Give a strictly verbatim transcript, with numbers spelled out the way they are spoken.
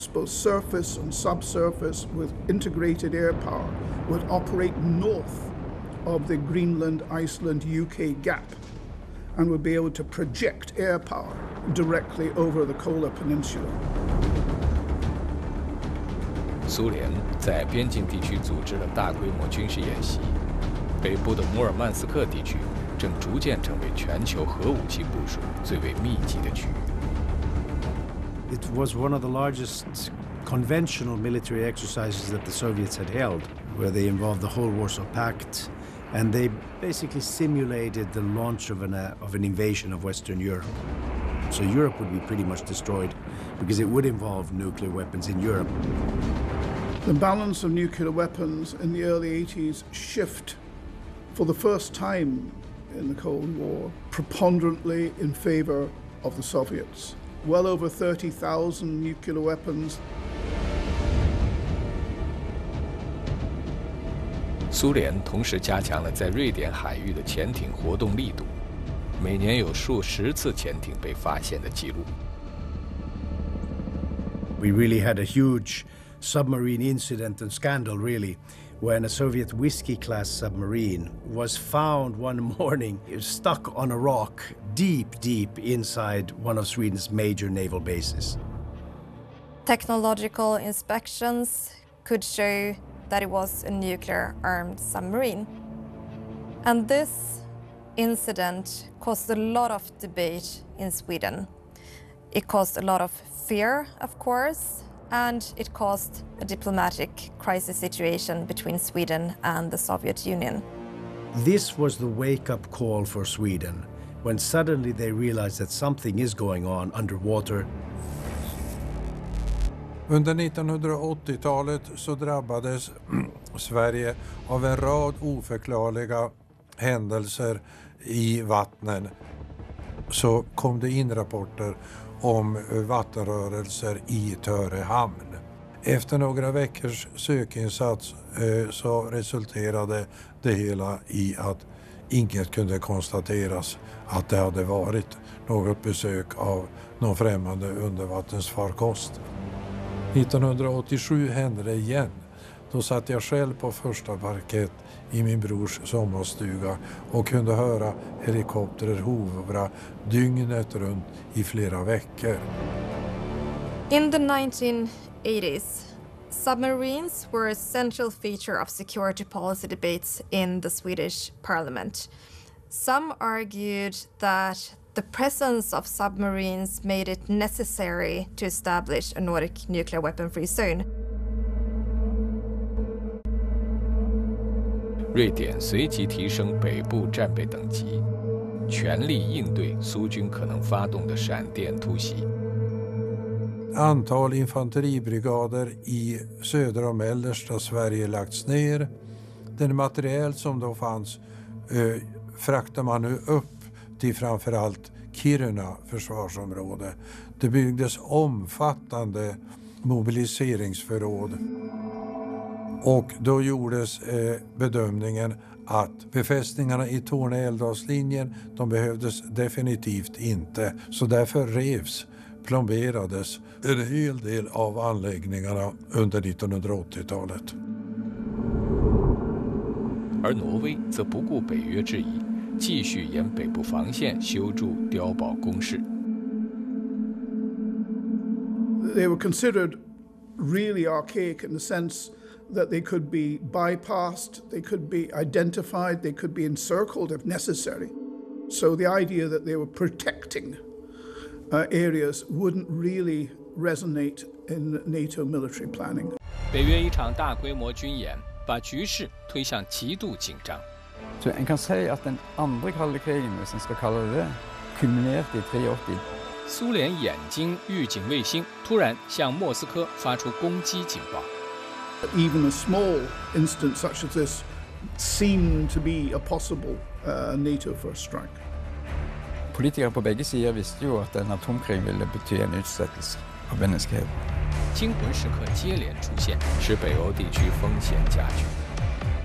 both surface and subsurface with integrated air power would operate north of the Greenland-Iceland-U K gap and would be able to project air power directly over the Kola Peninsula. 苏联在边境地区组织了大规模军事演习，北部的穆尔曼斯克地区正逐渐成为全球核武器部署最为密集的区域。 It was one of the largest conventional military exercises that the Soviets had held, where they involved the whole Warsaw Pact, and they basically simulated the launch of an, uh, of an invasion of Western Europe. So Europe would be pretty much destroyed because it would involve nuclear weapons in Europe. The balance of nuclear weapons in the early eighties shift for the first time in the Cold War preponderantly in favor of the Soviets. Well over thirty thousand nuclear weapons. 苏联同时加强了在瑞典海域的潜艇活动力度，每年有数十次潜艇被发现的记录。 We really had a huge submarine incident and scandal, really, when a Soviet Whiskey-class submarine was found one morning stuck on a rock deep, deep inside one of Sweden's major naval bases. Technological inspections could show that it was a nuclear-armed submarine. And this incident caused a lot of debate in Sweden. It caused a lot of fear, of course, and it caused a diplomatic crisis situation between Sweden and the Soviet Union. This was the wake-up call for Sweden, when suddenly they realized that something is going on underwater. Under nittonhundraåttiotalet så drabbades Sverige av en rad oförklarliga händelser i vattnen. Så kom det in rapporter om vattenrörelser i Töre hamn. Efter några veckors sökinsats eh, så resulterade det hela i att inget kunde konstateras att det hade varit något besök av någon främmande undervattensfarkost. nittonhundraåttiosju hände det igen. Då satt jag själv på första parkett i min brors sommarstuga och kunde höra helikopterer hovra dygnet runt i flera veckor. In the nineteen eighties, submarines were a central feature of security policy debates in the Swedish parliament. Some argued that the presence of submarines made it necessary to establish a Nordic nuclear weapon-free zone. 瑞典随即提升北部战备等级，全力应对苏军可能发动的闪电突袭。 Antal infanteribrigader i södra och mellersta Sverige lagts ner. Den materiel som då fanns eh, fraktar man nu upp till framförallt Kiruna försvarsområde. Det byggdes omfattande mobiliseringsförråd. Och då gjordes eh, bedömningen att befästningarna i Torne-Älvdalslinjen, de behövdes definitivt inte. Så därför revs, plomberades en hel del av anläggningarna under nittonhundraåttiotalet. 而挪威则不顾北约质疑，继续沿北部防线修筑碉堡工事。 They were considered really archaic in the sense that they could be bypassed, they could be identified, they could be encircled if necessary. So the idea that they were protecting uh, areas wouldn't really resonate in NATO military planning. 北约一场大规模军演把局势推向极度紧张。 Så en kan si at den andre kalde krigen, hvis en skal kalle det det, kulminerte i åttitre. 苏联眼睛预警卫星突然向莫斯科发出攻击警报。 Even a small instance such as this seemed to be a possible uh, NATO first strike. Politikere på begge sider visste jo at en atomkrig ville bety en utsettelse av menneskeheten. 惊魂时刻接连出现，使北欧地区风险加剧。